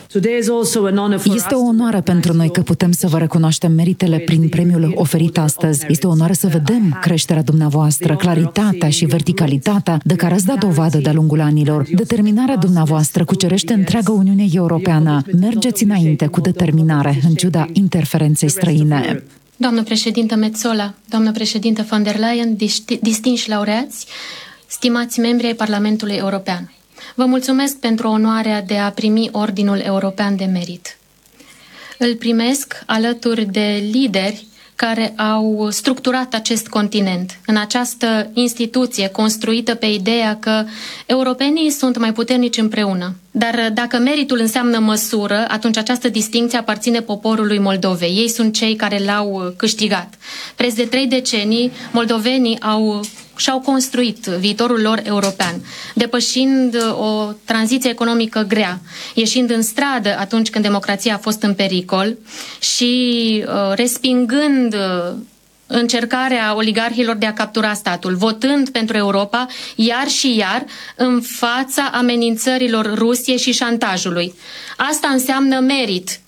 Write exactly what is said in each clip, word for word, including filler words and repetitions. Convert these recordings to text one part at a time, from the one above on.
Este o onoare pentru noi că putem să vă recunoaștem meritele prin premiul oferit astăzi. Este o onoare să vedem creșterea dumneavoastră, claritatea și verticalitatea de care ați dat dovadă de-a lungul anilor. Determinarea dumneavoastră cucerește întreaga Uniune Europeană. Mergeți înainte cu determinare, în ciuda interferenței străine. Doamnă președintă Metsola, doamnă președintă von der Leyen, distinși laureați, stimați membri ai Parlamentului European. Vă mulțumesc pentru onoarea de a primi Ordinul European de Merit. Îl primesc alături de lideri care au structurat acest continent, în această instituție construită pe ideea că europenii sunt mai puternici împreună. Dar dacă meritul înseamnă măsură, atunci această distincție aparține poporului Moldovei. Ei sunt cei care l-au câștigat. Preț de trei decenii, moldovenii au și-au construit viitorul lor european, depășind o tranziție economică grea, ieșind în stradă atunci când democrația a fost în pericol și uh, respingând uh, încercarea oligarhilor de a captura statul, votând pentru Europa iar și iar în fața amenințărilor Rusiei și șantajului. Asta înseamnă merit.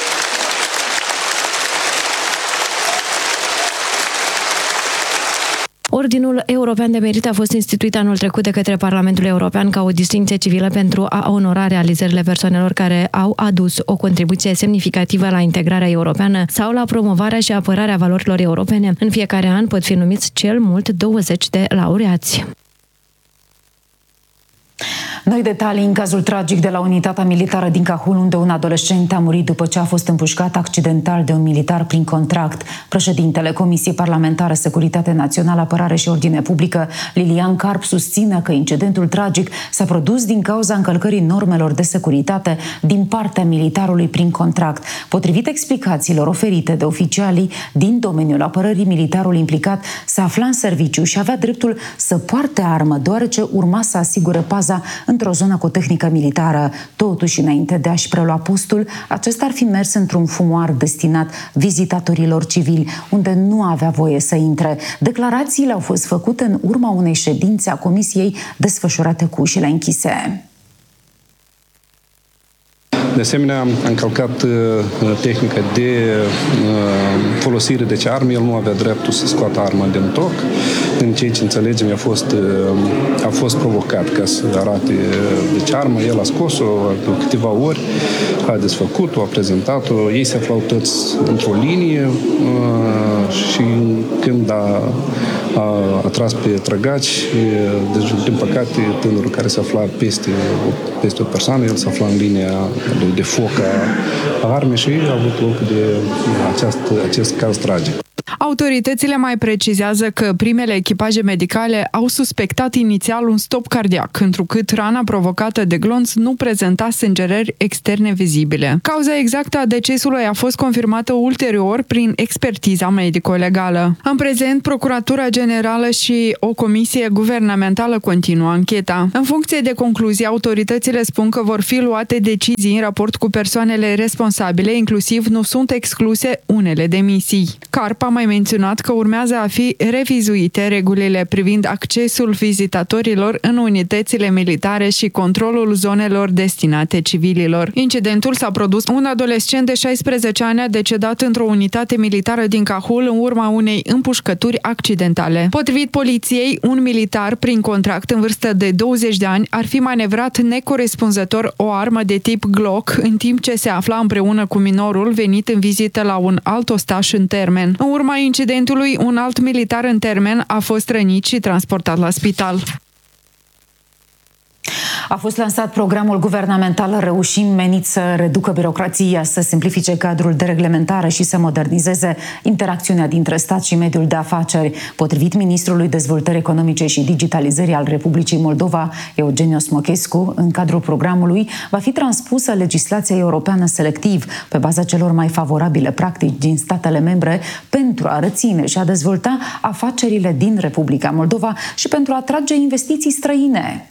Ordinul European de Merit a fost instituit anul trecut de către Parlamentul European ca o distincție civilă pentru a onora realizările persoanelor care au adus o contribuție semnificativă la integrarea europeană sau la promovarea și apărarea valorilor europene. În fiecare an pot fi numiți cel mult douăzeci de laureați. Noi detalii în cazul tragic de la unitatea militară din Cahul, unde un adolescent a murit după ce a fost împușcat accidental de un militar prin contract. Președintele Comisiei Parlamentare Securitate Națională, Apărare și Ordine Publică, Lilian Carp, susține că incidentul tragic s-a produs din cauza încălcării normelor de securitate din partea militarului prin contract. Potrivit explicațiilor oferite de oficialii din domeniul apărării, militarul implicat se afla în serviciu și avea dreptul să poarte armă, deoarece urma să asigure paza într-o zonă cu tehnică militară. Totuși, înainte de a-și prelua postul, acesta ar fi mers într-un fumoar destinat vizitatorilor civili, unde nu avea voie să intre. Declarațiile au fost făcute în urma unei ședințe a comisiei desfășurate cu ușile închise. De asemenea, a încălcat uh, tehnica de uh, folosire de arme. El nu avea dreptul să scoată arma din toc. În ceea ce înțelegem, a fost, uh, a fost provocat ca să arate de armă. El a scos-o de câteva ori, a desfăcut-o, a prezentat-o. Ei se aflau toți într-o linie uh, și când a, a, a tras pe trăgaci, deci, din păcate, tânărul care se afla peste, peste o persoană, el se afla în linia de foc a armei și a avut loc de aceast, acest caz tragic. Autoritățile mai precizează că primele echipaje medicale au suspectat inițial un stop cardiac, întrucât rana provocată de glonț nu prezenta sângerări externe vizibile. Cauza exactă a decesului a fost confirmată ulterior prin expertiza medico-legală. În prezent, Procuratura Generală și o comisie guvernamentală continuă ancheta. În funcție de concluzie, autoritățile spun că vor fi luate decizii în raport cu persoanele responsabile, inclusiv nu sunt excluse unele demisii. Carp a mai menționat că urmează a fi revizuite regulile privind accesul vizitatorilor în unitățile militare și controlul zonelor destinate civililor. Incidentul s-a produs. Un adolescent de șaisprezece ani a decedat într-o unitate militară din Cahul în urma unei împușcături accidentale. Potrivit poliției, un militar prin contract în vârstă de douăzeci de ani ar fi manevrat necorespunzător o armă de tip Glock în timp ce se afla împreună cu minorul venit în vizită la un alt ostaș în termen. În urma incidentului, un alt militar în termen a fost rănit și transportat la spital. A fost lansat programul guvernamental Reușim, menit să reducă birocrația, să simplifice cadrul de reglementare și să modernizeze interacțiunea dintre stat și mediul de afaceri. Potrivit ministrului Dezvoltării Economice și Digitalizării al Republicii Moldova, Eugen Smochescu, în cadrul programului va fi transpusă legislația europeană selectiv pe baza celor mai favorabile practici din statele membre pentru a reține și a dezvolta afacerile din Republica Moldova și pentru a atrage investiții străine.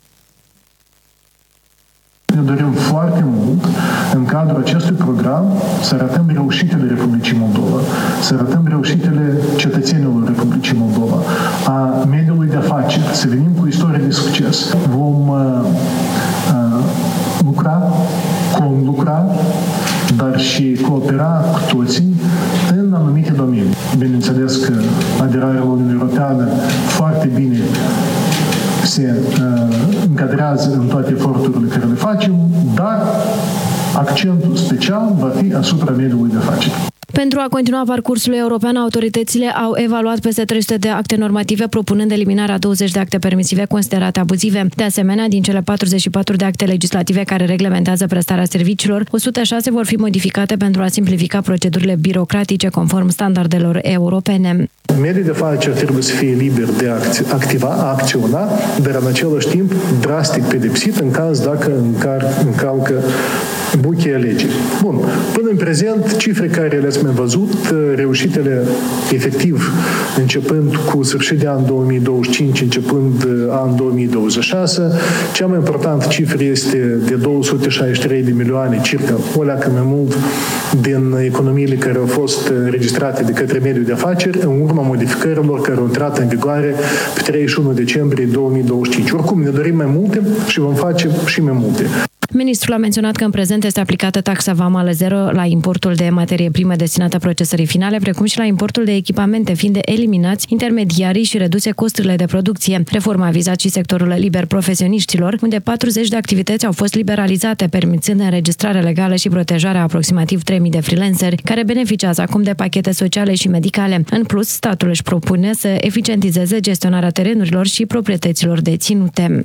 Ne dorim foarte mult, în cadrul acestui program, să arătăm reușitele Republicii Moldova, să arătăm reușitele cetățenilor Republicii Moldova, a mediului de afaceri, să venim cu istorie de succes. Vom uh, uh, lucra, conlucra lucra, dar și coopera cu toții în anumite domenii. Bineînțeles că aderarea la Uniunea Europeană foarte bine se uh, încadrează în toate eforturile care le facem, dar accentul special va fi asupra mediului de afaceri. Pentru a continua parcursul european, autoritățile au evaluat peste trei sute de acte normative, propunând eliminarea douăzeci de acte permisive considerate abuzive. De asemenea, din cele patruzeci și patru de acte legislative care reglementează prestarea serviciilor, o sută șase vor fi modificate pentru a simplifica procedurile birocratice conform standardelor europene. Mediul de afaceri trebuie să fie liber de a activa, a acționa, dar în același timp drastic pedepsit în caz dacă încar, încalcă bucheia legii. Bun. Până în prezent, cifre care le-ați mai văzut, reușitele efectiv începând cu sfârșit de an două mii douăzeci și cinci, începând an două mii douăzeci și șase, cea mai importantă cifră este de două sute șaizeci și trei de milioane, circa o leacă mai mult din economiile care au fost înregistrate de către mediul de afaceri în urma modificărilor care au intrat în vigoare pe treizeci și unu decembrie două mii douăzeci și cinci. Oricum, ne dorim mai multe și vom face și mai multe. Ministrul a menționat că în prezent este aplicată taxa vamală zero la importul de materie primă destinată procesării finale, precum și la importul de echipamente, fiind eliminați intermediarii și reduse costurile de producție. Reforma a vizat și sectorul liber profesioniștilor, unde patruzeci de activități au fost liberalizate, permițând înregistrarea legală și protejarea aproximativ trei mii de freelanceri, care beneficiază acum de pachete sociale și medicale. În plus, statul își propune să eficientizeze gestionarea terenurilor și proprietăților deținute.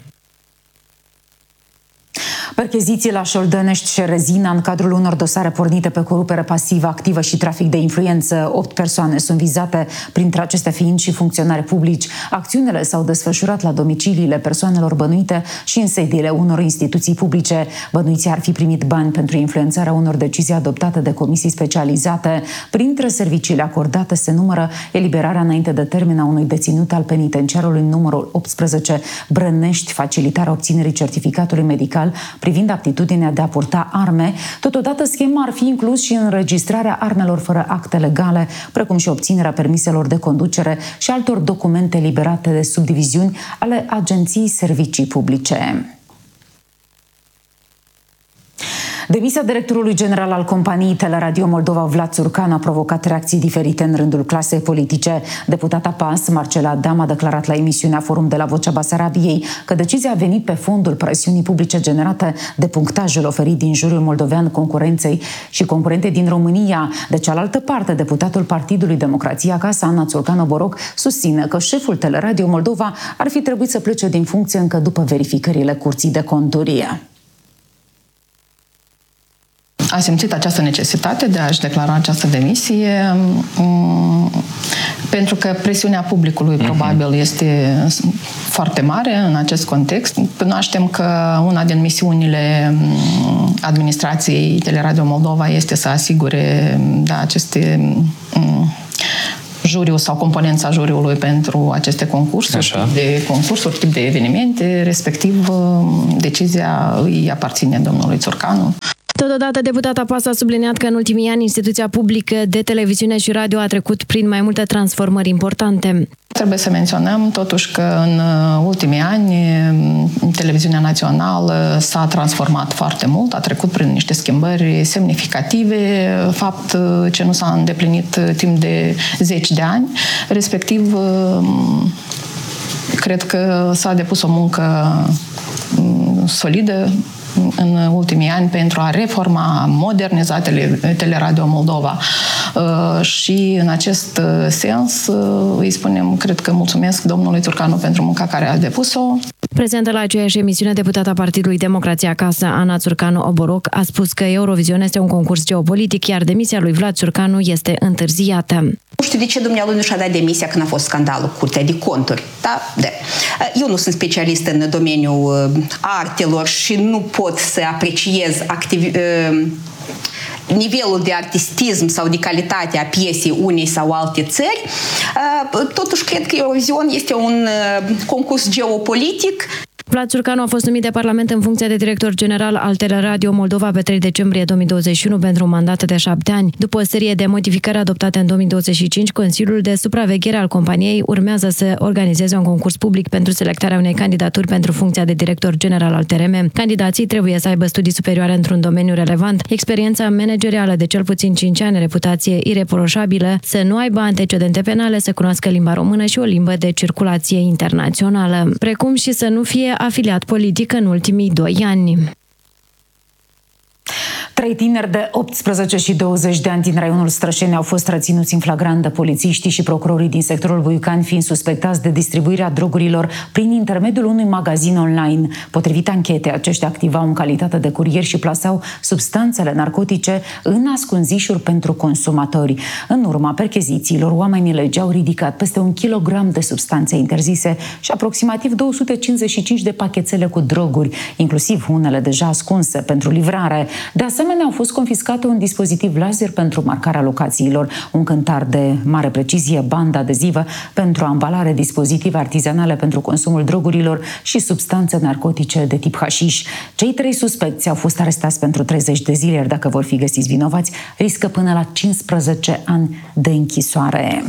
Percheziții la Șoldănești și Rezina în cadrul unor dosare pornite pe corupere pasivă, activă și trafic de influență. Opt persoane sunt vizate, printre acestea fiind și funcționari publici. Acțiunile s-au desfășurat la domiciliile persoanelor bănuite și în sediile unor instituții publice. Bănuiții ar fi primit bani pentru influențarea unor decizii adoptate de comisii specializate. Printre serviciile acordate se numără eliberarea înainte de termen a unui deținut al penitenciarului numărul optsprezece Brănești, facilitarea obținerii certificatului medical privind aptitudinea de a purta arme. Totodată, schema ar fi inclus și înregistrarea armelor fără acte legale, precum și obținerea permiselor de conducere și altor documente eliberate de subdiviziuni ale Agenției Servicii Publice. Demisia directorului general al companiei Teleradio Moldova, Vlad Țurcanu, a provocat reacții diferite în rândul clasei politice. Deputata P A S, Marcela Adam, a declarat la emisiunea Forum de la Vocea Basarabiei că decizia a venit pe fondul presiunii publice generate de punctajul oferit din juriul moldovean concurenței și concurente din România. De cealaltă parte, deputatul Partidului Democrația Acasă, Ana Țurcanu-Boroc, susține că șeful Teleradio Moldova ar fi trebuit să plece din funcție încă după verificările Curții de Conturi. A simțit această necesitate de a-și declara această demisie pentru că presiunea publicului probabil este foarte mare în acest context. Cunoaștem că una din misiunile administrației Teleradio Moldova este să asigure da, aceste juriul sau componența juriului pentru aceste concursuri, tip de concursuri, tip de evenimente, respectiv decizia îi aparține domnului Țurcanu. Totodată, deputata P A S a subliniat că în ultimii ani instituția publică de televiziune și radio a trecut prin mai multe transformări importante. Trebuie să menționăm totuși că în ultimii ani televiziunea națională s-a transformat foarte mult, a trecut prin niște schimbări semnificative, fapt ce nu s-a îndeplinit timp de zeci de ani, respectiv cred că s-a depus o muncă solidă în ultimii ani pentru a reforma, moderniza Teleradio Moldova. Și în acest sens îi spunem, cred că mulțumesc domnului Țurcanu pentru munca care a depus-o. Prezentă la aceeași emisiune, deputata Partidului Democrația Acasă, Ana Țurcanu-Oboroc, a spus că Eurovision este un concurs geopolitic, iar demisia lui Vlad Țurcanu este întârziată. Nu știu de ce dumnealui nu și-a dat demisia când a fost scandalul cu Curtea de Conturi. Da? De. Eu nu sunt specialist în domeniul artelor și nu pot să apreciez activi- nivelul de artistism sau de calitate a piesei unei sau alte țări. Totuși, cred că Eurovision este un concurs geopolitic Vlad Țurcanu a fost numit de Parlament în funcția de director general al Teleradio Moldova pe trei decembrie două mii douăzeci și unu pentru un mandat de șapte ani. După o serie de modificări adoptate în două mii douăzeci și cinci, Consiliul de Supraveghere al companiei urmează să organizeze un concurs public pentru selectarea unei candidaturi pentru funcția de director general al T R M. Candidații trebuie să aibă studii superioare într-un domeniu relevant, experiența managerială de cel puțin cinci ani, reputație ireproșabilă, să nu aibă antecedente penale, să cunoască limba română și o limbă de circulație internațională, precum și să nu fie afiliat politic în ultimii doi ani. Trei tineri de optsprezece și douăzeci de ani din raionul Strășeni au fost reținuți în flagrant de polițiștii și procurorii din sectorul Buicani, fiind suspectați de distribuirea drogurilor prin intermediul unui magazin online. Potrivit anchetei, aceștia activau în calitate de curieri și plasau substanțele narcotice în ascunzișuri pentru consumatori. În urma perchezițiilor, oamenii legii au ridicat peste un kilogram de substanțe interzise și aproximativ două sute cincizeci și cinci de pachetele cu droguri, inclusiv unele deja ascunse pentru livrare. De asemenea, au fost confiscate un dispozitiv laser pentru marcarea locațiilor, un cântar de mare precizie, bandă adezivă pentru ambalare, dispozitive artizanale pentru consumul drogurilor și substanțe narcotice de tip hașiș. Cei trei suspecți au fost arestați pentru treizeci de zile, iar dacă vor fi găsiți vinovați, riscă până la cincisprezece ani de închisoare.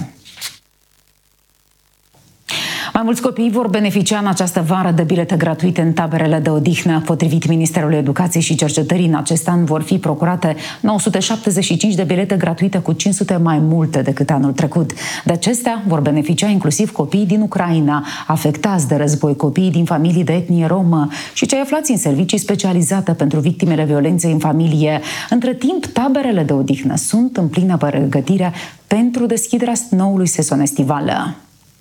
Mai mulți copii vor beneficia în această vară de bilete gratuite în taberele de odihnă. Potrivit Ministerului Educației și Cercetării, în acest an vor fi procurate nouă sute șaptezeci și cinci de bilete gratuite, cu cinci sute mai multe decât anul trecut. De acestea vor beneficia inclusiv copiii din Ucraina, afectați de război, copiii din familii de etnie romă și cei aflați în servicii specializate pentru victimele violenței în familie. Între timp, taberele de odihnă sunt în plină pregătire pentru deschiderea noului sezon estival.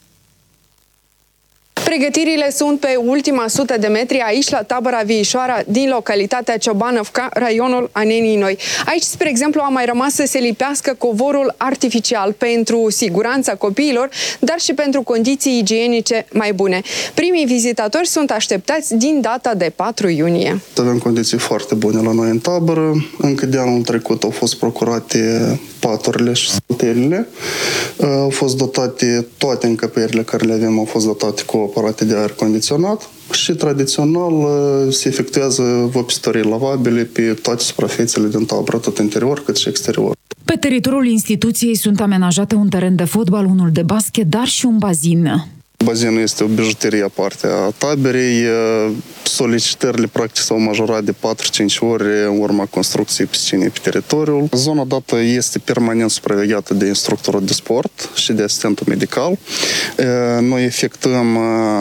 Pregătirile sunt pe ultima sută de metri aici la tabăra Viișoara din localitatea Ciobanăvca, raionul Anenii Noi. Aici, spre exemplu, a mai rămas să se lipească covorul artificial pentru siguranța copiilor, dar și pentru condiții igienice mai bune. Primii vizitatori sunt așteptați din data de patru iunie. Avem condiții foarte bune la noi în tabără. Încă de anul trecut au fost procurate paturile și sătelile. Au fost dotate toate încăperile care le avem, au fost dotate cu aparate de aer condiționat și tradițional se efectuează vopsitorii lavabile pe toate suprafețele din tabără, atât interior cât și exterior. Pe teritoriul instituției sunt amenajate un teren de fotbal, unul de basket, dar și un bazin. Bazinul este o bijuterie aparte a taberei. Solicitările practic s-au majorat de patru-cinci ori în urma construcției piscinei pe teritoriul. Zona dată este permanent supravegheată de instructorul de sport și de asistentul medical. Noi efectuăm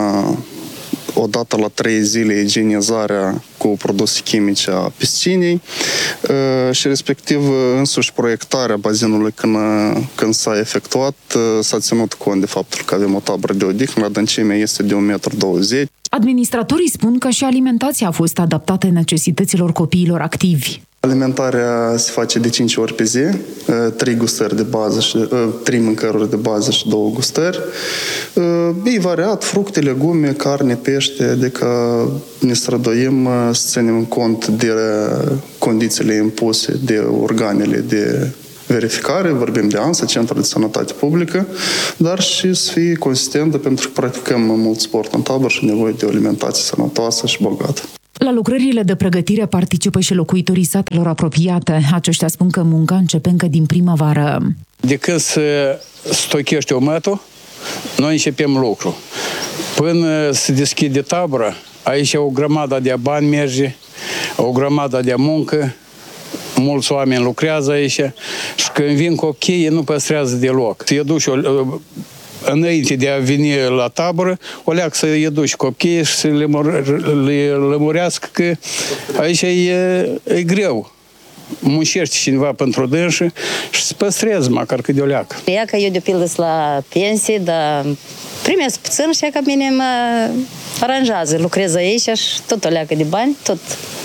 o dată la trei zile igienizarea cu produse chimice a piscinei și respectiv însuși proiectarea bazinului când, când s-a efectuat s-a ținut cont de faptul că avem o tabără de odihnă, adâncimea este de un metru douăzeci. Administratorii spun că și alimentația a fost adaptată necesităților copiilor activi. Alimentarea se face de cinci ori pe zi, trei gustări de bază și trei mâncăruri de bază și două gustări. E variat, fructe, legume, carne, pește, adică ne străduim să ținem cont de condițiile impuse de organele de verificare, vorbim de ANSA, Centrul de Sănătate Publică, dar și să fie consistentă pentru că practicăm mult sport în tabără și nevoie de o alimentație sănătoasă și bogată. La lucrările de pregătire participă și locuitorii satelor apropiate. Aceștia spun că munca începe încă din primăvară. De când se stochește omătul, noi începem lucru. Până se deschide tabăra, aici o grămadă de bani merge, o grămadă de muncă, mulți oameni lucrează aici și când vin copiii nu păstrează deloc. Se duci o, înainte de a veni la tabără, o leacă să îi duci copiii și să le, le lămurească că aici e, e greu. Muncește cineva pentru dânși și se păstreze măcar cât de o leacă. Ea că eu de pildă la pensie, dar primesc puțin și ca mine mă aranjează. Lucrez aici și tot o leacă de bani, tot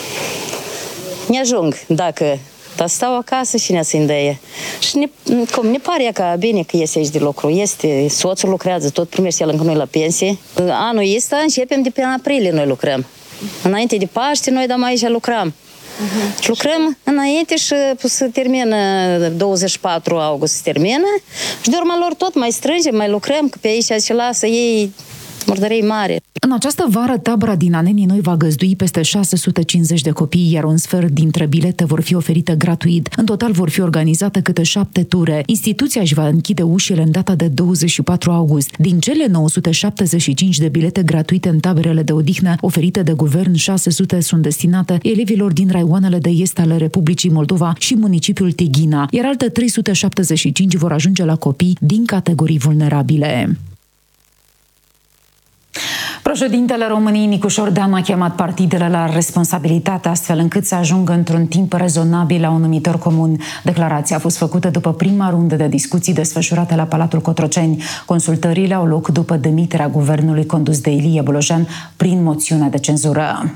ne ajung dacă dar stau acasă și ne să-i dăie. Și ne, cum ne pare că bine că iese aici de lucru. Este, soțul lucrează, tot primește el încă noi la pensie. Anul ăsta începem de pe aprilie noi lucrăm. Înainte de Paște noi dăm aici lucrăm. Uh-huh. Lucrăm înainte și se termină douăzeci și patru august se termină și de urma lor tot mai strângem, mai lucrăm, că pe aici se lasă ei murdărei mare. În această vară, tabăra din Anenii Noi va găzdui peste șase sute cincizeci de copii, iar un sfert dintre bilete vor fi oferite gratuit. În total vor fi organizate câte șapte ture. Instituția își va închide ușile în data de douăzeci și patru august. Din cele nouă sute șaptezeci și cinci de bilete gratuite în taberele de odihnă oferite de guvern, șase sute sunt destinate elevilor din raioanele de est ale Republicii Moldova și municipiul Tighina, iar alte trei sute șaptezeci și cinci vor ajunge la copii din categorii vulnerabile. Președintele României, Nicușor Dan, a chemat partidele la responsabilitate astfel încât să ajungă într-un timp rezonabil la un numitor comun. Declarația a fost făcută după prima rundă de discuții desfășurate la Palatul Cotroceni. Consultările au loc după demiterea guvernului condus de Ilie Bolojan prin moțiune de cenzură.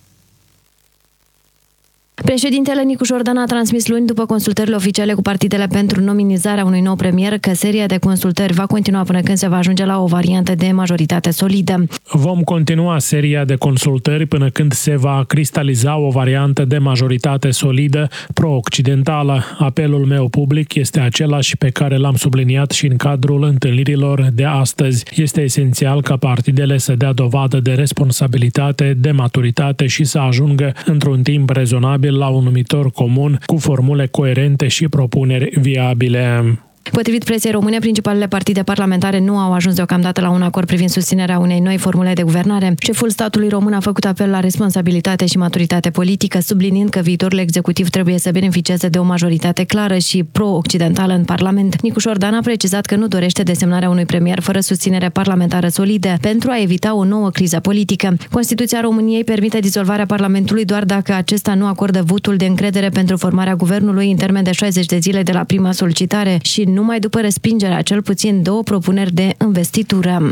Președintele Nicușor Dan a transmis luni, după consultările oficiale cu partidele pentru nominizarea unui nou premier, că seria de consultări va continua până când se va ajunge la o variantă de majoritate solidă. Vom continua seria de consultări până când se va cristaliza o variantă de majoritate solidă pro-occidentală. Apelul meu public este același pe care l-am subliniat și în cadrul întâlnirilor de astăzi. Este esențial ca partidele să dea dovadă de responsabilitate, de maturitate și să ajungă într-un timp rezonabil la un numitor comun cu formule coerente și propuneri viabile. Potrivit presei române, principalele partide parlamentare nu au ajuns deocamdată la un acord privind susținerea unei noi formule de guvernare. Șeful statului român a făcut apel la responsabilitate și maturitate politică, subliniind că viitorul executiv trebuie să beneficieze de o majoritate clară și pro-occidentală în Parlament. Nicușor Dan a precizat că nu dorește desemnarea unui premier fără susținere parlamentară solidă pentru a evita o nouă criză politică. Constituția României permite dizolvarea Parlamentului doar dacă acesta nu acordă votul de încredere pentru formarea guvernului în termen de șaizeci de zile de la prima solicitare și numai după respingerea cel puțin două propuneri de investitură.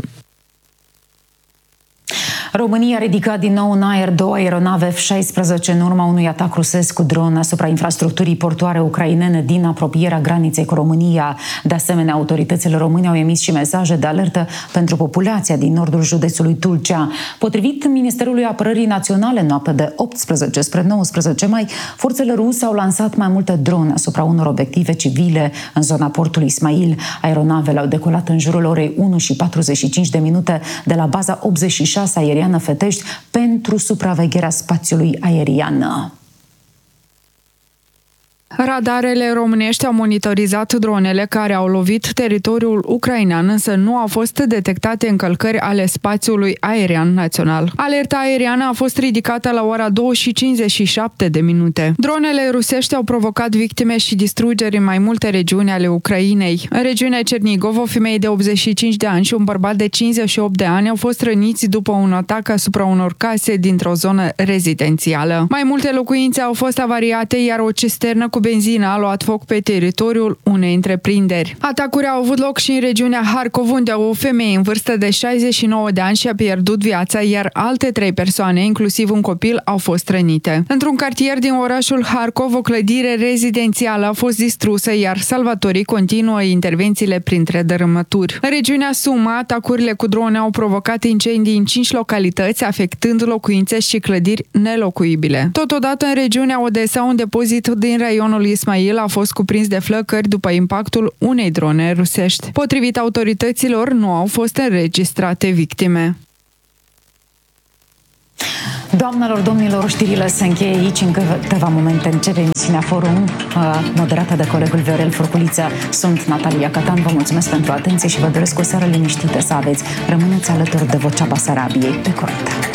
România a ridicat din nou în aer două aeronave F șaisprezece în urma unui atac rusesc cu dron asupra infrastructurii portoare ucrainene din apropierea graniței cu România. De asemenea, autoritățile române au emis și mesaje de alertă pentru populația din nordul județului Tulcea. Potrivit Ministerului Apărării Naționale, în noaptea de optsprezece spre nouăsprezece mai, forțele ruse au lansat mai multe drone asupra unor obiective civile în zona portului Ismail. Aeronavele au decolat în jurul orei unu și patruzeci și cinci de minute de la baza optzeci și șase aeriană Fetești pentru supravegherea spațiului aerian. Radarele românești au monitorizat dronele care au lovit teritoriul ucrainean, însă nu au fost detectate încălcări ale spațiului aerian național. Alerta aeriană a fost ridicată la ora două și cincizeci și șapte de minute. Dronele rusești au provocat victime și distrugeri în mai multe regiuni ale Ucrainei. În regiunea Cernigov, o femeie de optzeci și cinci de ani și un bărbat de cincizeci și opt de ani au fost răniți după un atac asupra unor case dintr-o zonă rezidențială. Mai multe locuințe au fost avariate, iar o cisternă cu benzină a luat foc pe teritoriul unei întreprinderi. Atacuri au avut loc și în regiunea Harkov, unde o femeie în vârstă de șaizeci și nouă de ani și-a pierdut viața, iar alte trei persoane, inclusiv un copil, au fost rănite. Într-un cartier din orașul Harkov, o clădire rezidențială a fost distrusă, iar salvatorii continuă intervențiile printre dărâmături. În regiunea Suma, atacurile cu drone au provocat incendii în cinci localități, afectând locuințe și clădiri nelocuibile. Totodată, în regiunea Odessa, un depozit din raionul Ismail a fost cuprins de flăcări după impactul unei drone rusești. Potrivit autorităților, nu au fost înregistrate victime. Doamnelor, domnilor, știrile se încheie aici. În câteva momente începe emisiunea Forum, moderată de colegul Viorel Furculiță. Sunt Natalia Catan, vă mulțumesc pentru atenție și vă doresc o seară liniștită să aveți. Rămâneți alături de Vocea Basarabiei. Pe curând!